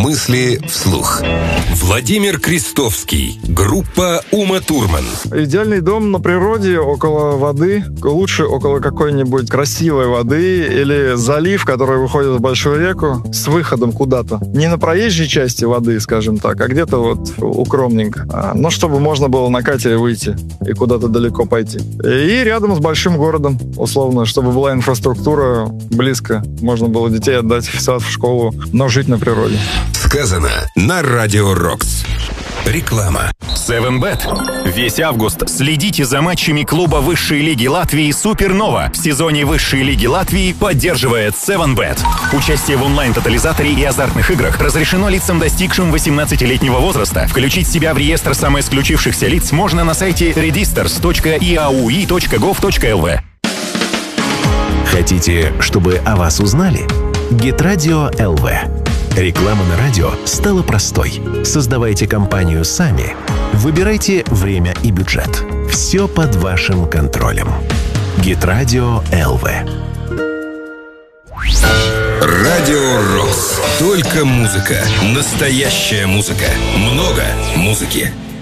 Мысли вслух. Владимир Крестовский. Группа Ума Турман. Идеальный дом на природе, около воды. Лучше около какой-нибудь красивой воды или залив, который выходит в большую реку с выходом куда-то. Не на проезжей части воды, скажем так, а где-то вот укромненько. Но чтобы можно было на катере выйти и куда-то далеко пойти. И рядом с большим городом, условно, чтобы была инфраструктура близко. Можно было детей отдать в сад, в школу, но жить на природе. Сказано на Радио Рокс. Реклама. 7bet. Весь август следите за матчами клуба высшей лиги Латвии «Супернова». В сезоне высшей лиги Латвии поддерживает 7bet. Участие в онлайн-тотализаторе и азартных играх разрешено лицам, достигшим 18-летнего возраста. Включить себя в реестр самоисключившихся лиц можно на сайте registers.iaui.gov.lv. Хотите, чтобы о вас узнали? Геtradio ЛВ. Реклама на радио стала простой. Создавайте компанию сами. Выбирайте время и бюджет. Все под вашим контролем. Геtradio ЛВ. Радио Рокс. Только музыка. Настоящая музыка. Много музыки.